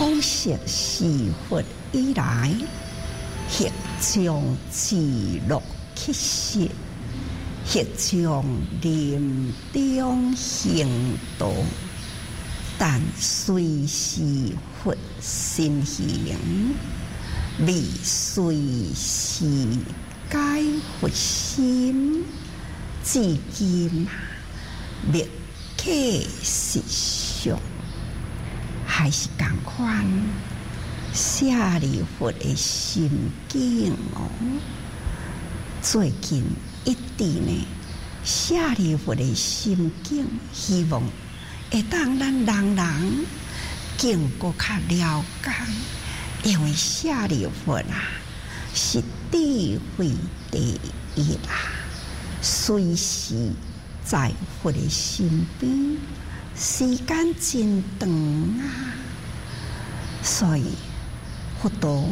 往昔是佛以来，或将自乐起息，或将临终行道，但随是佛心行，未随是解佛心，至今未可实相。还是同款，舍利弗的心境哦。最近一直呢，舍利弗的心境，希望会当咱人人更搁较了解，因为舍利弗啊，是智慧第一啦，随时在佛的身边。时间真长啊，所以佛陀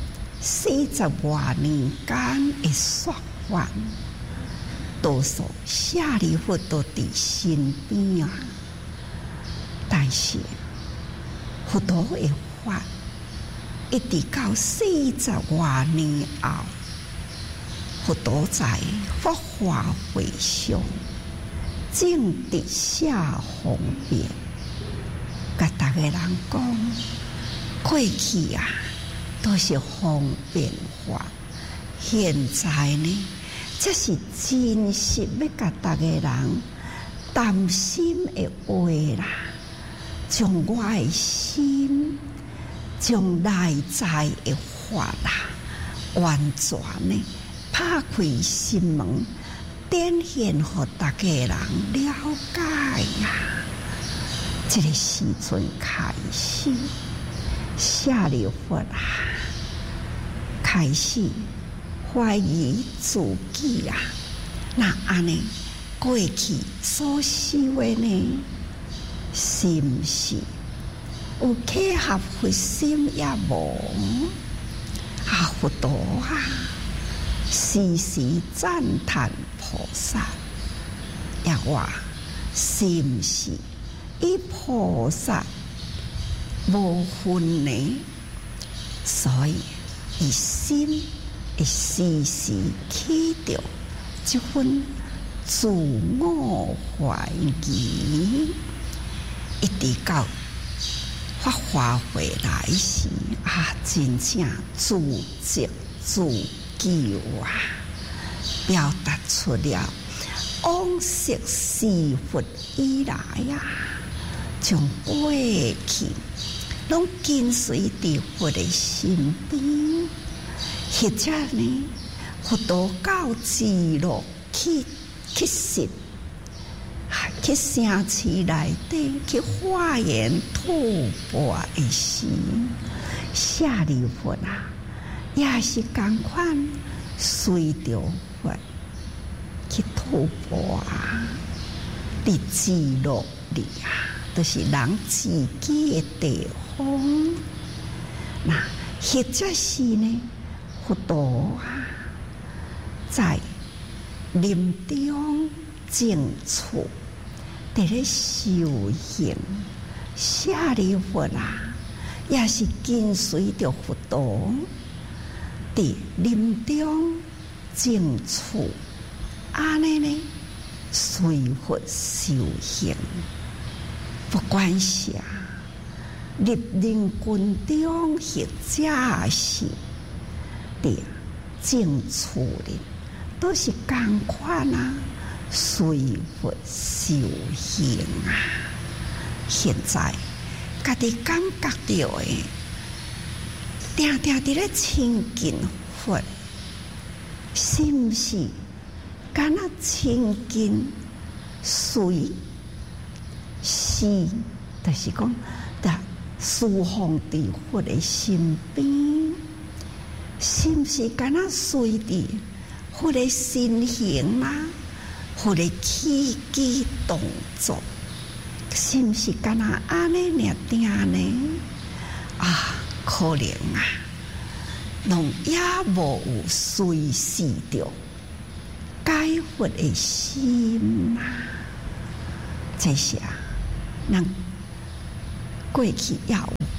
40多年间的说法，多数舍利弗都在身边啊。但是佛陀的法一直到40多年后，佛陀在法华会上正直下方便，甲大家人讲，过去啊都是方便法，现在呢，这是真实要甲大家人担心的话啦，将我的心，将内在的法啦，完全呢拍开心门。展现予大家人了解呀！这个时阵开始，舍利弗啊，开始怀疑自己啊。那安尼过去所修的呢，是毋是有契合佛心也无？啊，佛陀啊！时时赞叹菩萨，也话是毋是以菩萨无分呢？所以伊心会时时起着这份自我怀疑，一直到法华会来时啊，真正自责自救啊，表达出了往昔是佛以来啊，将过去拢跟随伫佛的身边，或者呢，佛陀到自乐去实，去城市内底去化缘吐蕃的时，舍利弗啊。也是同款，随着佛去吐蕃啊，伫自乐里啊，都是人自己的地方。那或者是呢，佛陀啊，在临终静处，伫咧修行，舍利弗啊，也是跟随着佛陀。伫临终静处，安尼呢，随佛修行，不管是立人群中，或者是伫静处里，都是同款啊，随佛修行啊。现在家己感觉到的。定定伫咧亲近佛，是毋是敢若亲近随是，就是讲，的侍奉伫佛的身边，是毋是敢若随伫佛的身形啦，佛的起居动作，是毋是敢若安尼尔定呢？啊！可能啊，拢也无有随时着解佛的心啊。这是啊，咱过去也有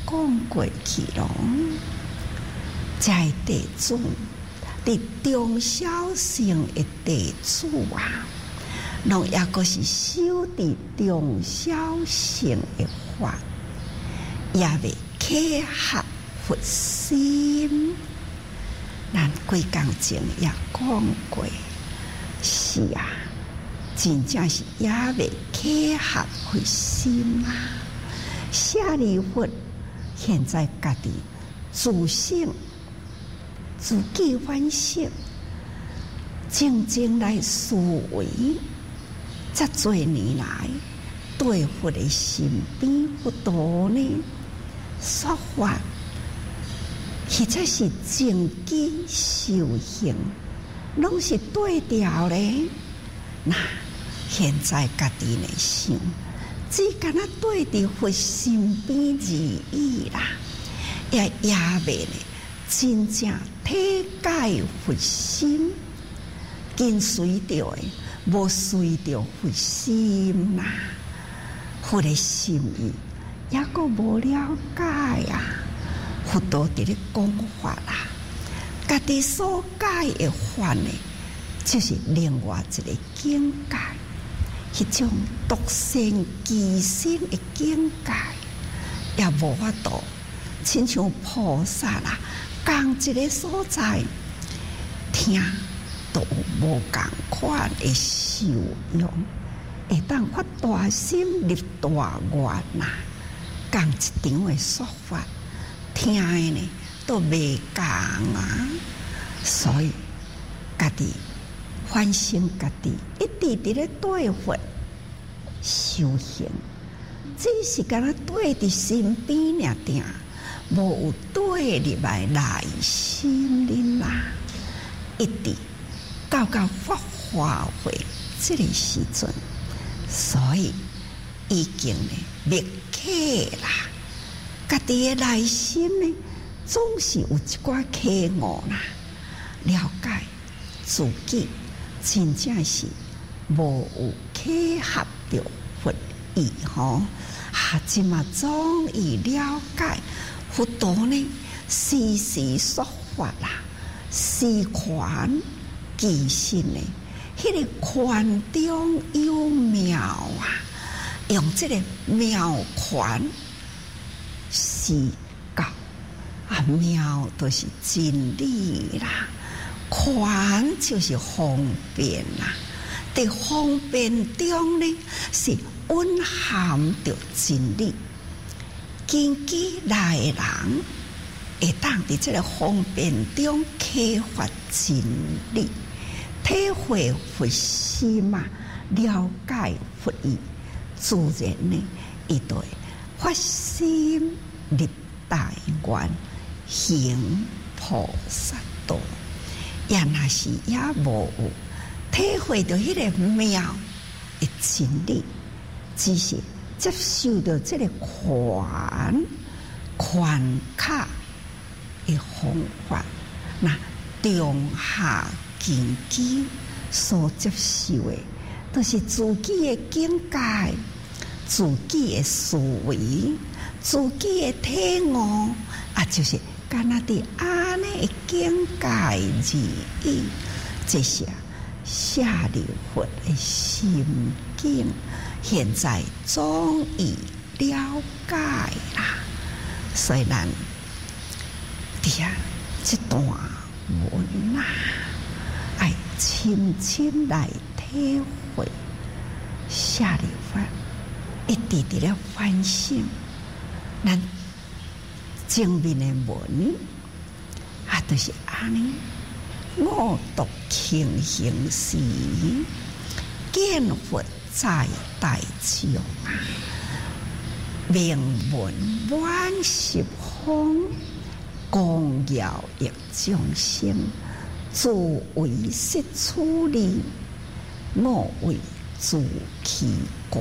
讲过去咯。在地主，伫中小乘的地主啊，拢也个是修伫中小乘的法，也未契合佛心。咱几工前也讲过，是啊，真正是也未契合佛心啊。舍利弗现在家己自省。自己反省，静静来思维，这多年来对佛的身边不多呢，说法或者是正机修行，拢是对调嘞。那现在家己来想，只敢那对伫佛身边而已啦，也未呢。真正体解佛心，跟随着的，无随着佛心啦。佛的心意也个无了解啊。佛陀伫咧讲法啦，家己所解的法呢，就是另外一个境界，迄种独善其身的境界，也无法度，亲像菩萨啦。讲一个所在，听都无共款的受用，会当发大心立大愿呐。讲一场的说法，听的呢都未共啊。所以家己反省家己，一直伫咧对佛修行，只是敢若对伫身边尔定。无有对入来内心里啦，一直到发花会这个时阵，所以已经呢灭客啦。家己的内心呢，总是有一寡客误啦。了解自己真正是无有契合着佛意吼，即嘛终于了解。佛陀呢，时时说法啦，时权其身呢，迄个权中有妙啊，用这个妙权是教啊，妙就是真理啦，权就是方便啦，在方便中呢，是蕴含着真理。根基来的人，会当伫这个方便中启发真理，体会佛心嘛，了解佛意，自然呢，伊就会发心立大愿，行菩萨道。也若是也无有体会到迄个妙的真理，只是。接受到这个权卡的方法，那中下根基所接受的，都是自己的境界、自己的思维、自己的体悟啊，就是干那的安尼的境界而已。这些舍利弗的心境。现在终于了解啦，所以咱伫啊这段文啊，爱深深来体会舍利弗一直伫咧反省，咱前面的文啊，就是安尼五毒庆行时，见佛。在大众啊，名闻万十方，光耀益众生，自为识处理，我为自其功。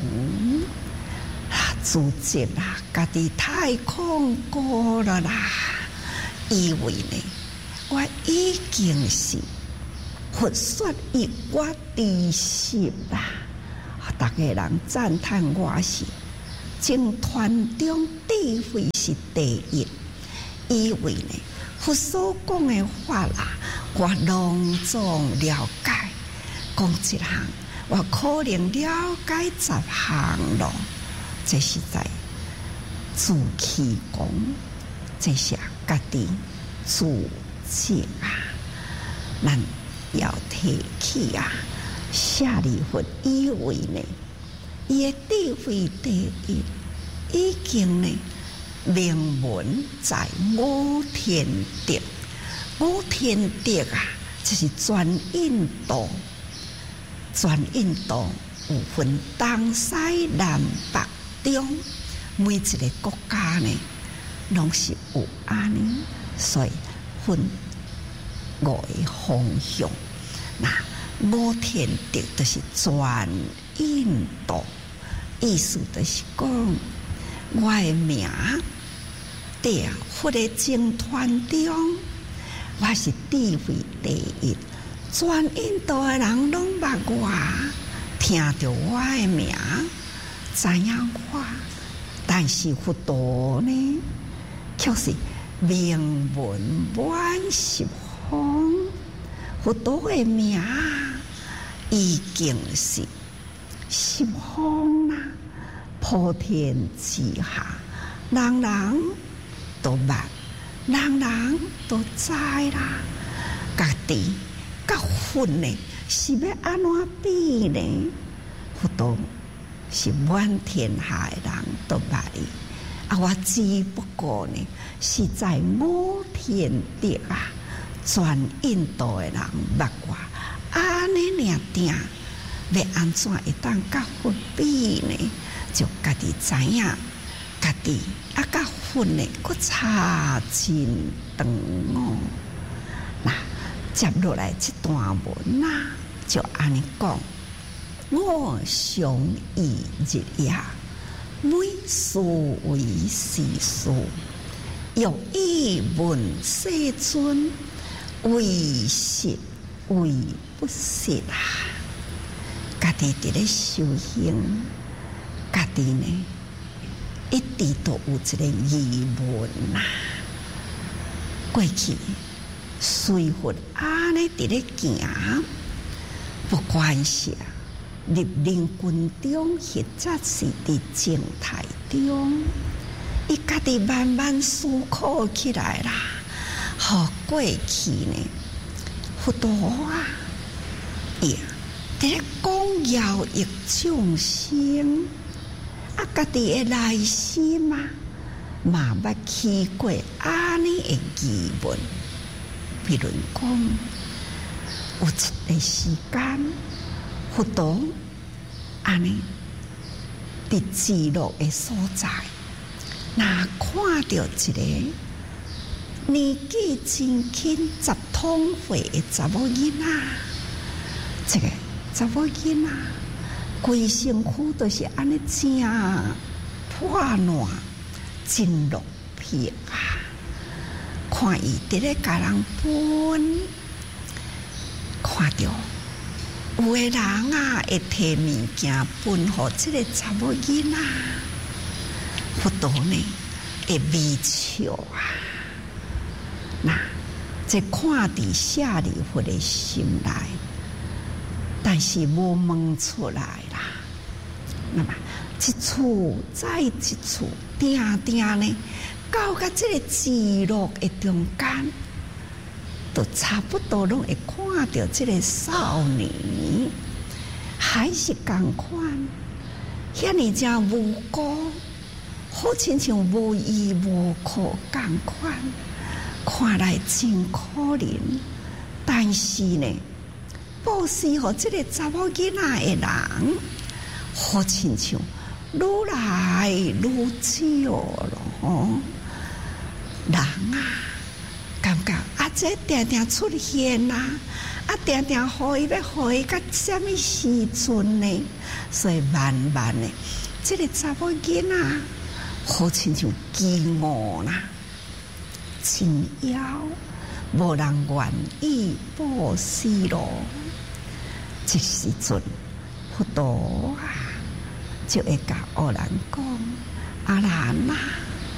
自责啦，家己太恐怖了啦，以为呢，我已经是佛说一我知识啦。大家人赞叹我是正传中智慧是第一，因为呢，佛所讲的法啦，我隆重了解，讲一项，我可能了解10项咯。这是在自欺讲，这是家己自责啊！咱要提起啊，舍利弗以为呢，伊的智慧第一，已经呢名闻在五天地。五天地啊，就是全印度，全印度有分东西南北中，每一个国家呢，拢是有安尼，所以分5个方向。那五天地就是全印度，意思就是讲，我的名在佛的僧团中，我是智慧第一，全印度的人拢捌我，听到我的名，知影我，但是佛陀呢，却是名闻满十方。佛陀的名已经是十方啦，普天之下，人人都捌，人人都知啦。家己甲佛呢，是要安怎比呢？佛陀是满天下的人都捌伊，啊，我只不过呢，是在五天地啊，全印度的人捌我，安尼尔定，要安怎会当甲佛比呢？就家己知影，家己啊甲佛呢，佫差真长哦。那接落来这段文啊，就安尼讲。我常以日夜，每事为时事，欲以问世尊，为实为不实啊！家己伫咧修行，家己呢一直都有一个疑问啊。过去随佛安尼伫咧行，不管是入灵群中，或者是伫静态中，伊家己慢慢思考起来啦。好，过去呢，佛陀啊，伊伫咧讲要益众生，啊，家己的内心啊，嘛捌起过安尼的疑问。比如讲，有一个时间。佛陀安尼伫极乐的所在，那看到一个年纪真轻、10通岁的查某囡仔，这个查某囡仔规身躯都是安尼正破烂、真落魄啊！看伊伫咧甲人分，看到。有的人啊，会摕物件分互这个查某囡仔，佛陀呢会微笑啊。那这看伫舍利弗的心内，但是无问出来啦。那么一处再一处，定定呢，到甲这个极乐的中间。都差不多拢会看到这个少女，还是同款，遐尼正无辜，好亲像无依无靠同款，看来真可怜。但是呢，布施互这个查某囡仔的人，好亲像愈来愈少咯。人啊！感觉啊，这定定出现啦，啊，定定互伊要互伊到什么时阵呢？所以慢慢的，这个查某囡仔好亲像饥饿啦，真枵，无人愿意布施咯。这时阵，佛陀啊，就会甲恶人讲：阿难啊，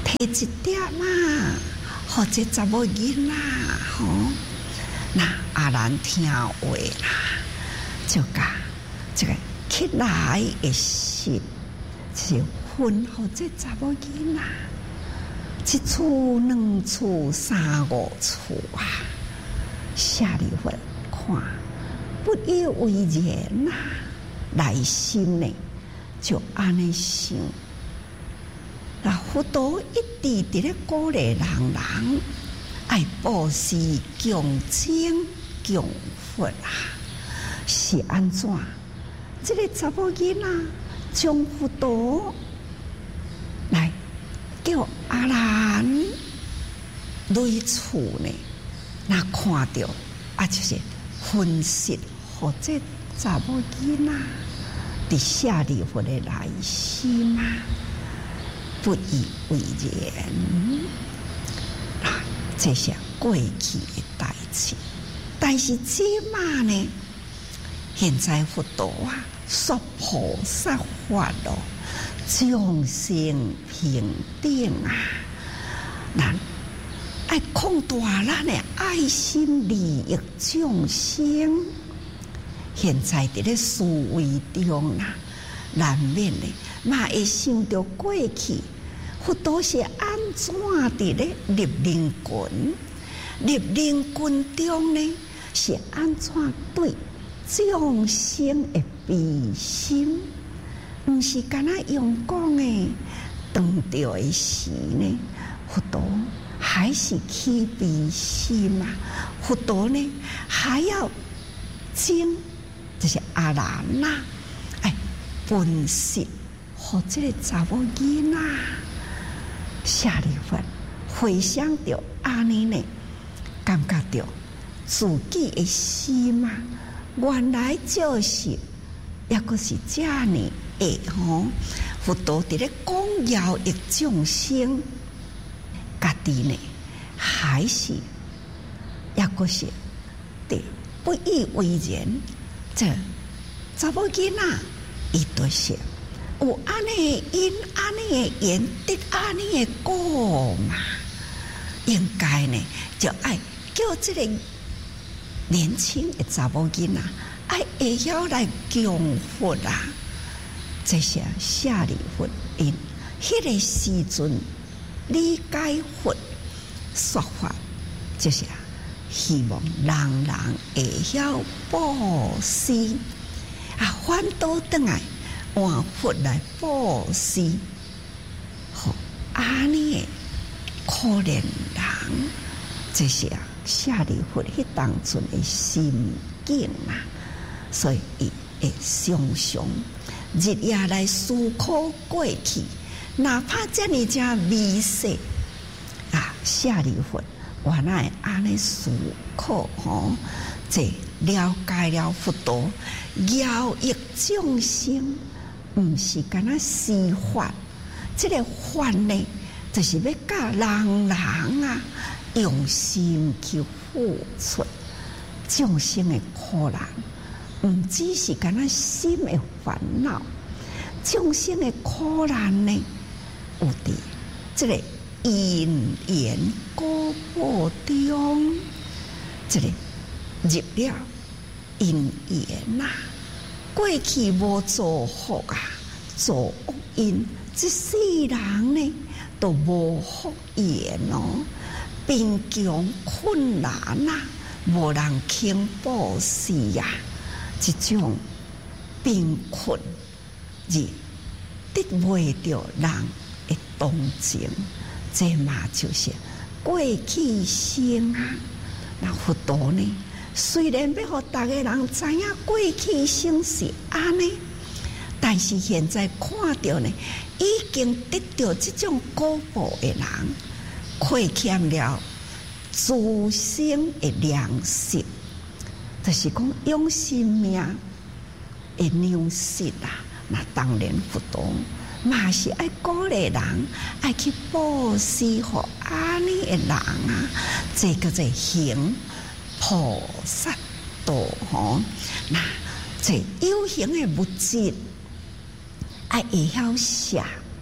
提一点嘛，或者查某囡仔吼，那阿兰听话啦，就甲这个起来的心，就分互这查某囡仔，一厝两厝三五厝啊，下里会看不以为然呐，内心呢就安尼想。那佛陀一直伫咧鼓励人爱布施、强精、强佛啊，是安怎？这个查某囡仔将佛陀来叫阿兰类厝呢，那看到啊，就是分析或者查某囡仔伫舍利弗的内心啊，不以为然。啊，这些过去的代志，但是即马呢，现在佛陀啊，说菩萨法咯，众生平等啊，咱爱扩大咱的爱心利益众生。现在伫咧思维中啊，难免的嘛会想到过去佛陀是安怎伫咧入灵群，入灵群中呢是安怎对众生的悲心，毋是干那用讲的当着的时呢，佛陀还是起悲心啊！佛陀呢还要经就是阿兰呐，哎，分析和这个查某囡仔舍利弗回想到安尼呢，感觉到自己的心啊，原来就是也个是这样的吼。佛陀伫咧讲饶益众生，家己呢还是也个是对不以为然。这查某囡仔，伊就是有安尼的因，安尼的缘，得安尼的果嘛。应该呢，就爱叫这个年轻的查某囡仔，爱会晓来供佛啊。这些舍利弗因迄个时阵理解佛说法，就是希望人人会晓布施啊，反倒转来换佛来布施，好安尼的可怜人，这是舍利弗迄当阵的心境啊，所以伊会常常日夜来思考过去，哪怕这么正微细啊，舍利弗原来安尼思考吼，这了解了佛陀饶益众生，毋是干那施法，这个法呢，就是要教人人啊用心去付出众生的苦难，毋只是干那心的烦恼，众生的苦难呢，有伫这个因缘果报中，这个入了因缘呐，过去无做福啊，做恶因，这世人呢都无福缘哦，贫穷困难啊，无人肯布施呀，这种贫困而得袂着人的同情。这嘛就是过去生啊，那佛陀呢？虽然要互大家人知影过去生是安尼，但是现在看到呢，已经得到这种果报的人，亏欠了自身的良心，就是讲用性命的良心啊。那当然佛陀嘛是爱鼓励人，爱去布施互安尼的人啊，这个在行菩萨道吼。那这有形的物质，爱会晓写，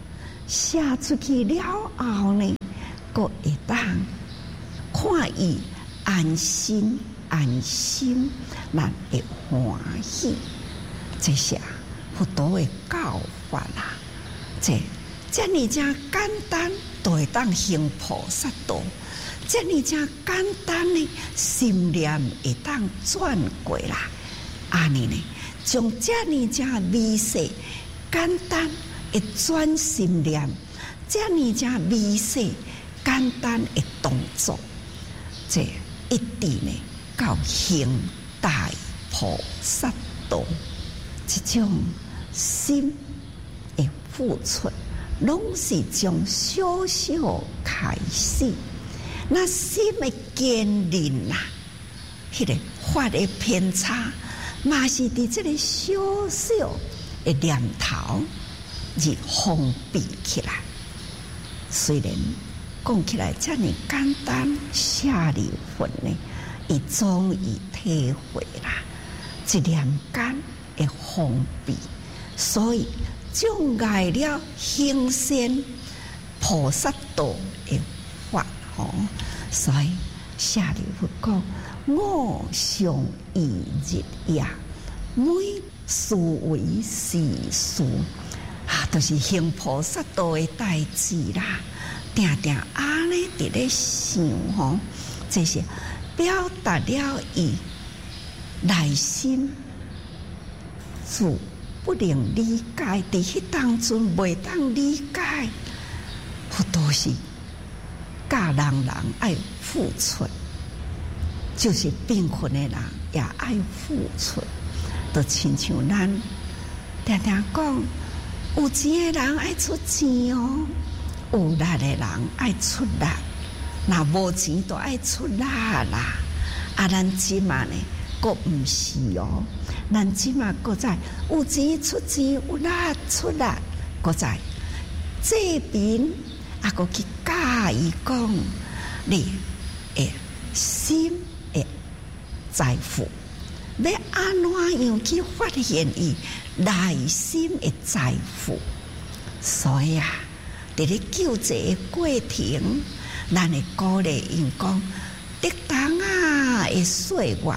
写出去了后呢，阁会当看伊安心，咱会欢喜。这些佛陀的教法啦，这么正简单，就会当行菩萨道。这么正简单呢，心念会当转过啦。安尼呢，将这么正微细、简单的转心念，这么正微细、简单的动作，这一直呢到行大菩萨道，这种心的付出，拢是从小小开始。那心的坚韧啦，迄个法的偏差，嘛是伫这个小小的念头而封闭起来。虽然讲起来这么简单，舍利弗呢，伊终于体会啦，一念间的封闭，所以障碍了行善菩萨道的法。所以舍利弗讲：我常忆日夜，每思维是事，就是行菩萨道的代志啦。定定安尼伫咧想这些表达了伊内心自不能理解，伫迄当中袂当理解，好多是。教人爱付出，就是贫困的人也爱付出，就亲像咱常常讲，有钱的人爱出钱哦，有力的人爱出力，那无钱就爱出力啦。咱即嘛呢，阁毋是哦，咱即嘛阁在有钱出钱，有力出力，阁在这边。阁去教伊讲，你的心的财富，要安怎样去发现伊内心的财富？所以伫咧救济的过程，咱会鼓励因讲，得当的岁月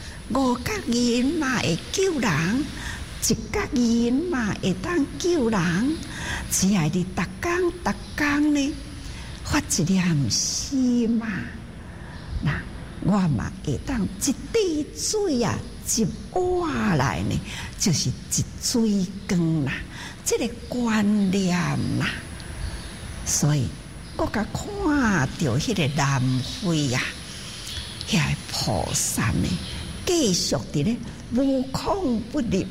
，5角银嘛会救人，1角银嘛会当救人。只要你逐工呢发一念心嘛，那我嘛会当一滴水一碗来呢，就是一水缸啦，这个观念啦。所以我甲看到迄个南非遐个菩萨呢，继续伫咧无孔不入，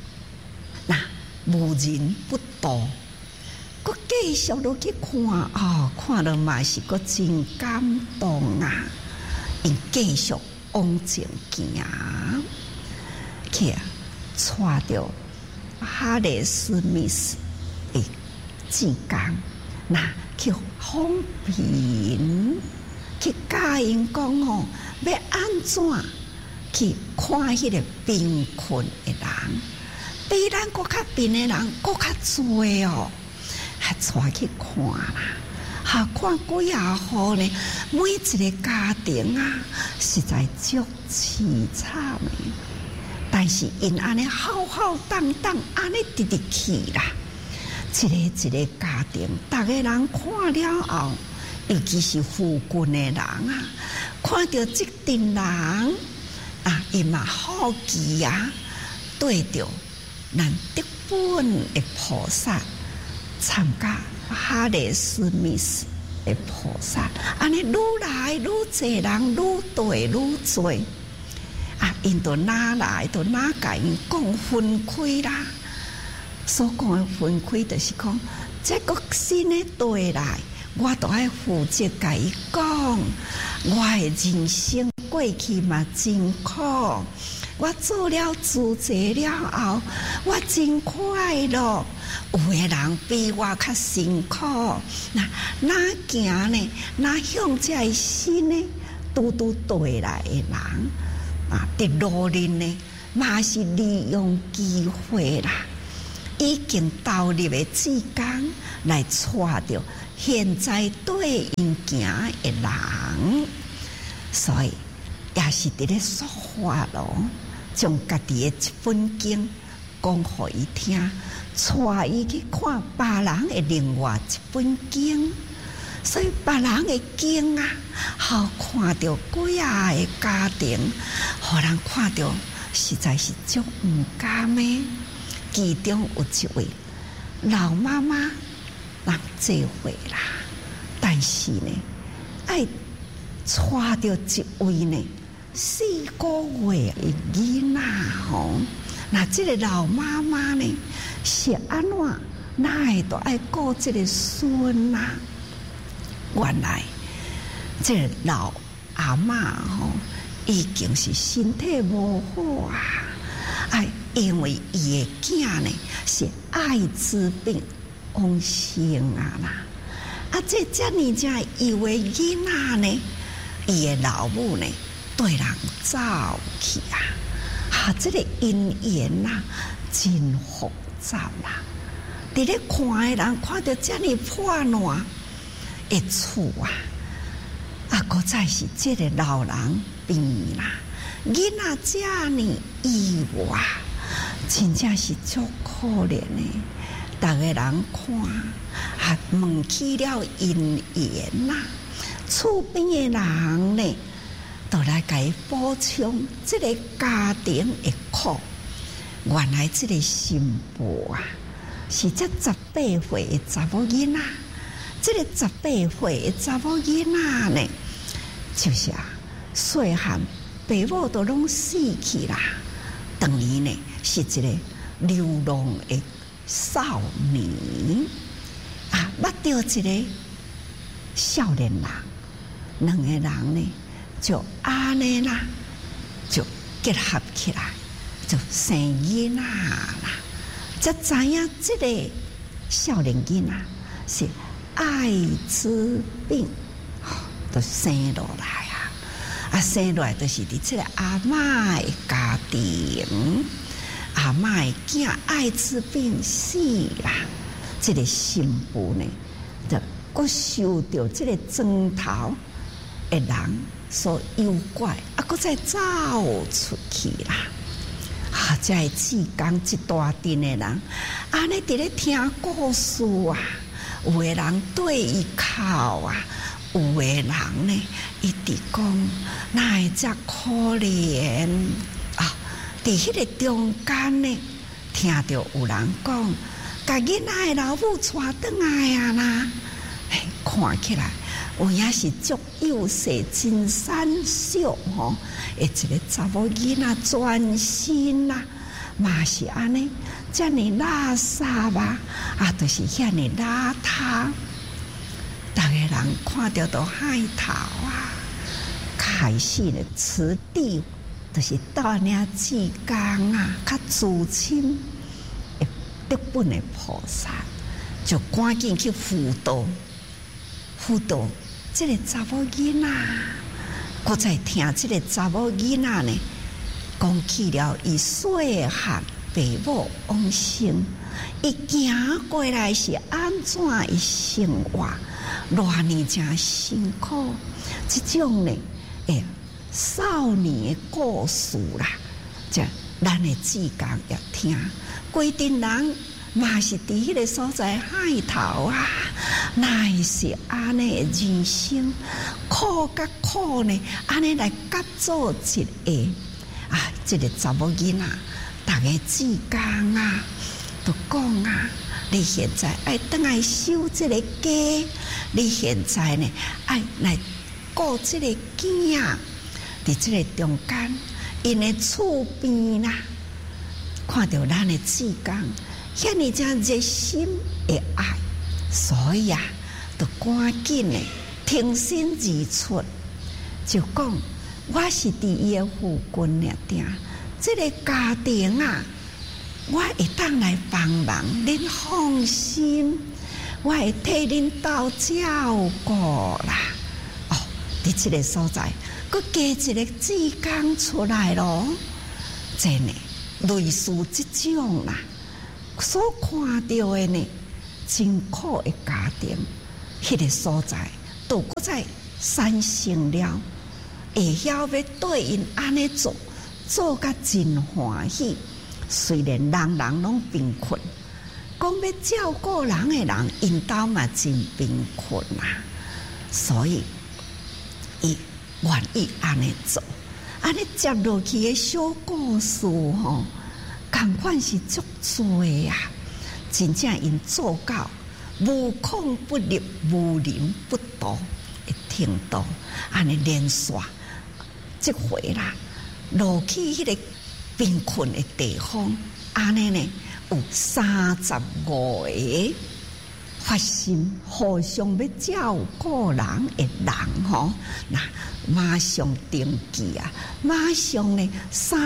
无人不度。我继续落去看看了嘛是个真感动因继续往前行，去带着哈里斯密斯的志工，去访贫，去教因讲要安怎去看迄个贫困的人，比咱更较贫的人更较多哦。还带去看啦，看几户呢？每一个家庭实在足凄惨的，但是因安尼浩浩荡荡安尼直直去啦，一个家庭，大家人看了后，尤其是富贵的人看到这群人伊嘛好奇对着咱德本的菩萨。参加哈里斯密斯的菩萨，安尼愈来愈侪人，愈对愈多因就哪来就哪甲因讲分开啦。所讲的分开，就是讲这个新的对来，我都爱负责甲伊讲，我的人生过去嘛真苦。我做了自济了后，我真快乐。有的人比我较辛苦，哪行呢？哪向这新呢？拄对来的人，伫路人呢，嘛是利用机会啦。 已经投入的志工来带着现在对因行的人，所以也是伫咧说话咯，将家己的一本经讲互伊听，带伊去看别人的另外一本经，所以别人的经啊，好看到几啊个家庭，互人看到实在是足唔甘的。其中有一位老妈妈人这回啦，但是呢，爱带着一位呢4个月的囡仔吼，那这个老妈妈呢是安怎？哪会都爱顾这个孙啊？原来这个老阿嬷吼，已经是身体无好啊，因为伊的囝呢是艾滋病亡生啊啦，这么正幼的囡仔呢，伊的老母呢对人走去啊，这个姻缘呐真复杂啦。伫咧看的人看到这么破烂的厝啊，搁再是这个老人病啦，囡仔这么意外。真正是足可怜的，大家人看问起了姻缘呐，厝边的人呢，都来给补充这个家庭的苦。原来这个新妇啊，是这18岁的查某囡仔，这个18岁的查某囡仔呢，就是细汉爸母都拢死去啦。等于呢是一个流浪的少年啊，捌到一个少年人，两个人呢就安尼啦，就结合起来，就生囡仔啦。才知影这个少年囡仔是艾滋病，就生落来。生落来就是伫这个阿嬷的家庭，阿嬷的囝艾滋病死啦。这个新妇呢，就佫受到这个庄头的人所诱拐，佫再走出去啦。这个志工一大群的人，安尼伫咧听故事啊，有的人对伊哭啊。有的人呢，一直讲，哪会这可怜啊！在迄个中间呢，听到有人讲，把囡仔的老母带回来啊啦，看起来有影是足幼细、真瘦小吼，一个查某囡仔全身啊，嘛是安尼，这么垃圾啊，就是遐尼邋遢。大家人看到都害头啊！开始呢，此地就是大领志工啊，较资深的德本的菩萨，就赶紧去辅导这个查某囡仔。我再听这个查某囡仔呢，讲起了伊细汉爸母往生，伊行过来是安怎伊生活。偌年真辛苦，这种呢，少年的故事啦，这咱的志工要听。规定人嘛是伫迄个所在海头啊，哪会是安尼的人生苦甲苦呢？安尼来甲做一个啊，这个查某囡仔，大家志工啊，都讲啊。你现在爱倒来收这个家，你现在呢爱来顾这个囝，伫这个中间，因的厝边啦，看到咱的志工，遐尼正热心的爱，所以啊，就赶紧的挺身而出，就讲我是伫伊的附近了定，这个家庭啊。我会当来帮忙，恁放心，我会替恁斗照顾啦。哦，伫这个所在，佮加一个志工出来咯。真的，类似这种啦， 所看到的呢，真苦的家庭，迄个所在，都搁在产生了，会晓要对因安尼做，做甲真欢喜。虽然人人拢贫困，讲要照顾人的人，因兜嘛真贫困啊，所以伊愿意安尼做。安尼接落去的小故事吼，同款是足多啊！真正因做到无孔不入、无人不睹的程度，安尼连续即回啦，落去迄个贫困的地方，安尼呢有35个发心互相要照顾人的人吼，那马上登记啊，马上呢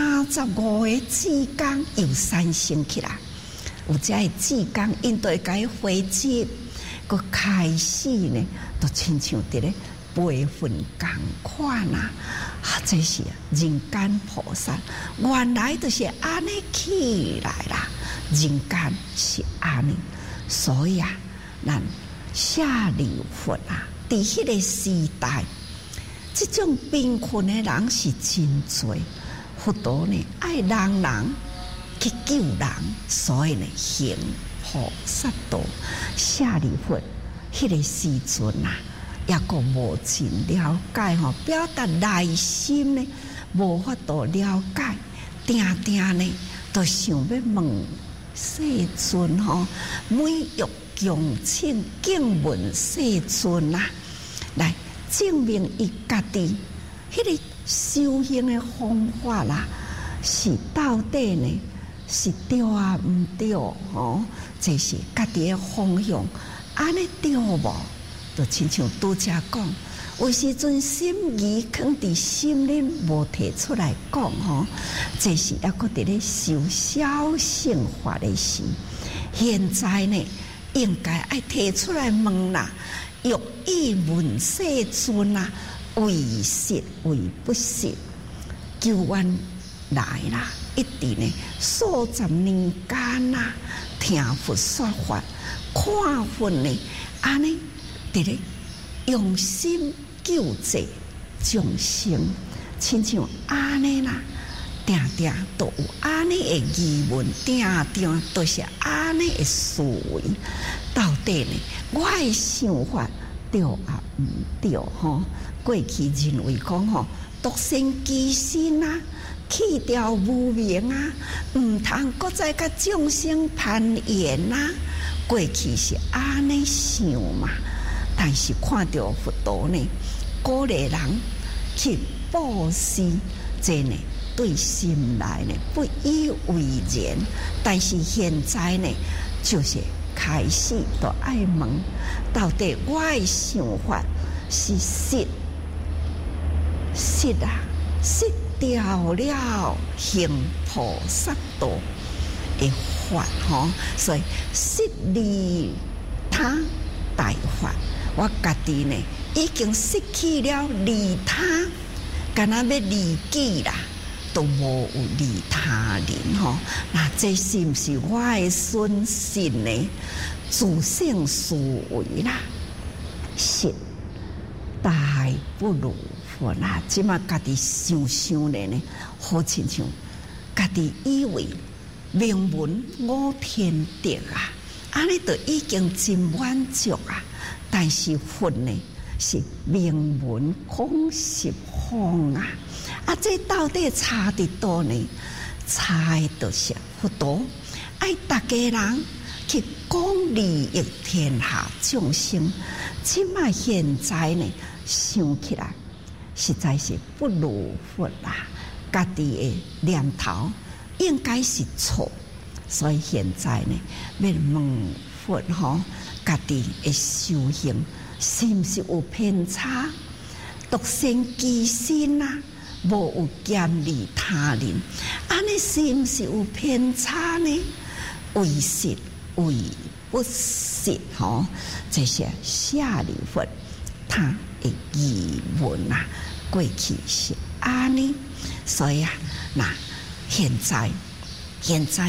35个志工又产生起来，有这个志工因对该回接，佮开始呢，都亲像伫咧培训共款啊！这是人间菩萨，原来就是安尼起来啦，人间是安尼，所以啊。咱舍利弗啊，伫迄个时代，这种贫困的人是真多，佛陀呢爱人人去救人，所以呢行菩萨道。舍利弗迄个时阵啊，也个无真了解吼，表达内心呢无法度了解，定定呢都想要问世尊吼，每欲恭请敬问世尊啊，来证明伊家己迄个修行的方法啦，是到底呢是对啊毋对吼？这是家己的方向，安尼对无？就亲像拄则讲，有时阵心意藏伫心里，无提出来讲吼，这是抑个伫咧修小乘法的时，现在呢？应该爱提出来问啦，欲以问世尊啊，为实为不实，求愿来啦！一直呢，数十年间啦，听佛说法，看佛呢，安尼伫咧用心救济众生，亲像安尼啦。定定都有安尼的疑问，定定都是安尼的思维。到底呢，我的想法对啊毋对吼？过去认为讲吼，独善其身啊，去掉无明啊，毋通搁再甲众生攀缘啊。过去是安尼想嘛，但是看到佛陀呢，鼓励人去布施，这呢。对心来呢不以为然，但是现在呢，就是开始都爱问，到底我的想法是实啊，实掉了行菩萨道的法吼，所以实利他大法，我家己呢已经失去了利他，敢若要利己啦。都无有利他人吼，那这是毋是我的损失呢？自性思维啦，是大不如佛啦。即马家己想想咧呢，好亲像家己以为名闻我天地啊，安尼就已经真满足啊。但是佛呢，是名闻空实空啊。啊，这到底差伫倒呢？差的就是佛陀爱大家人去讲利益天下众生。即卖现在呢，想起来实在是不如佛啦。家己的念头应该是错，所以现在呢，要问佛吼，家己的修行是毋是有偏差？独善其身啊！无有兼利他人，安尼是毋是有偏差呢？为实为不实吼，这些舍利弗他的疑问啊，过去是安尼，所以啊，那现在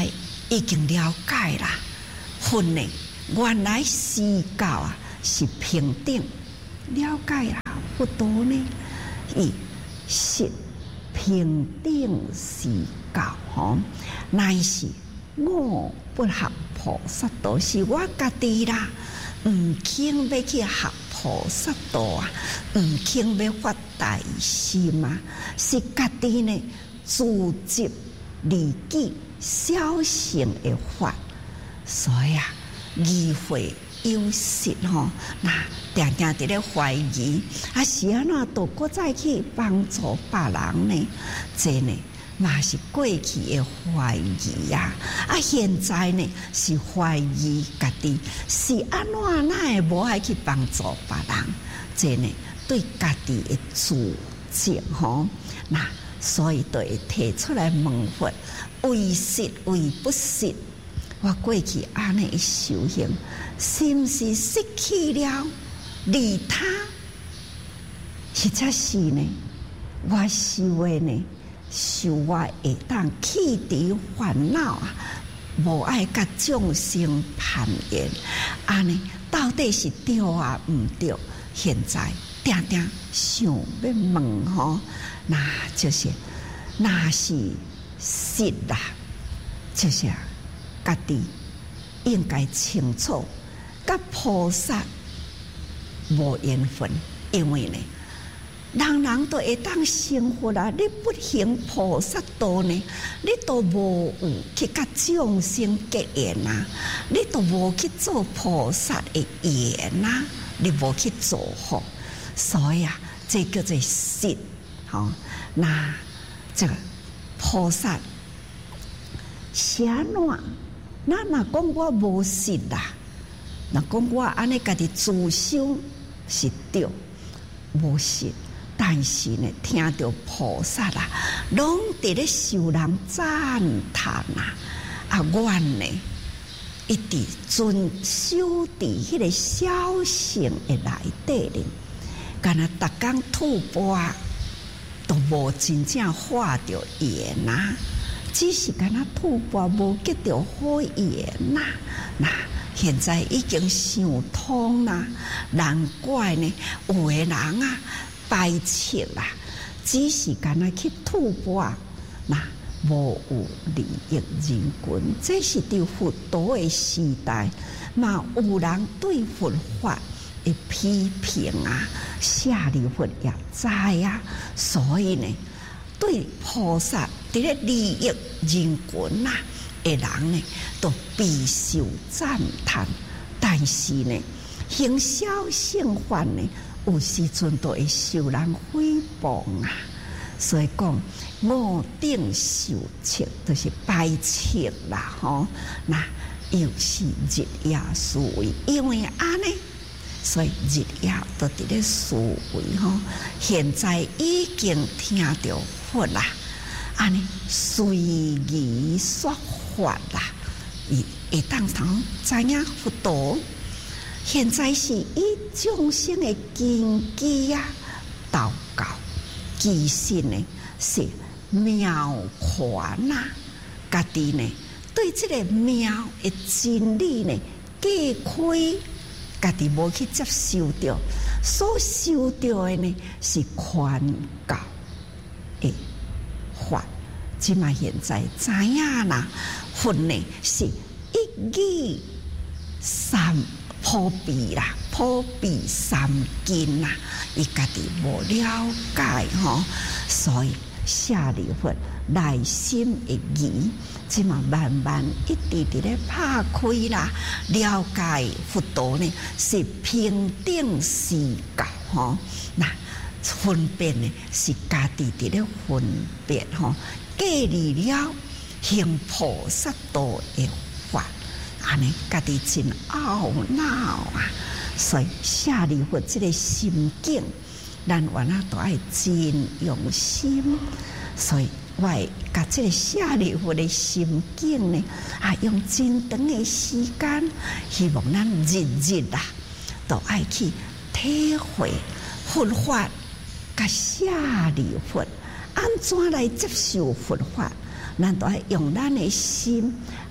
已经了解啦，佛呢原来四教啊是平等，了解啦，佛陀呢伊是平等四教吼，乃是我不学菩萨道，是我家己啦，唔肯要去学菩萨道啊，唔肯要发大心啊，是家己呢自执利己小乘的法，所以啊，议会有时吼，那定定伫咧怀疑，啊是安怎都搁再去帮助别人呢？这呢嘛是过去的怀疑呀，啊现在呢是怀疑家己，是安怎哪会无爱去帮助别人？这呢对家己的自责吼，那所以就会提出来问佛：为实为不实？我过去安尼修行，是毋是失去了利他？实则是呢，我修的呢，修我会当弃除烦恼啊，无爱甲众生攀缘，安尼到底是对啊毋对？现在定定想要问吼，那就是那是实啦，就是家己应该清楚，甲菩萨无缘分，因为呢，人人都会当成佛啦。你不行菩萨道呢，你都无有去甲众生结缘啊，你都无去做菩萨的缘啊，你无去做好，所以啊，这叫做实。好，那这个菩萨是安怎？那讲我无实啦，那讲我安尼家己自修是对，无实。但是呢，听到菩萨啦，拢伫咧受人赞叹啊！啊，我呢一直遵守伫迄个小乘的内底咧，干那逐工吐蕃都无真正化着缘呐。只是敢若吐蕃无结着好缘呐，那现在已经想通啦，难怪呢，有的人啊排斥啦，只是敢若去吐蕃，那无有利益人群，这是伫佛陀的时代，嘛有人对佛法的批评啊，舍利弗也知啊，所以呢。对菩萨伫咧利益人群呐的人呢，都备受赞叹。但是呢，行小乘法呢，有时阵都会受人诽谤啊。所以讲，五顶受斥，就是排斥啦，吼。那又是日夜思维，因为安尼。所以日夜都伫咧思维吼，现在已经听到佛啦，安尼随意说法啦，伊会当通知影佛陀。现在是以众生的根基啊，祷告，其实呢是妙宽呐，家己呢对这个妙的真理呢揭开。家己无去接受着，所受着的呢是宽教的法。即嘛现在知影啦，佛呢是一语三普遍啦，普遍三经啦，伊家己无了解吼，所以舍利弗内心的疑，即嘛慢慢一直伫咧拍开啦，了解佛陀呢是平等四教吼，那分辨呢是家己伫咧分辨吼，建立了行菩萨道的法，安尼家己真懊恼啊！所以舍利弗这个心境，咱原来都爱真用心，所以我会甲这个舍利弗的心境呢，用真长的时间，希望咱日日啊，都爱去体会佛法，甲舍利弗安怎来接受佛法，咱都爱用咱的心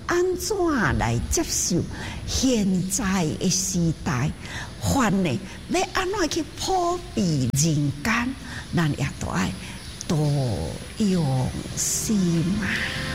安怎来接受现在的时代？法呢，要安怎去普庇人间？咱也都爱多用心嘛。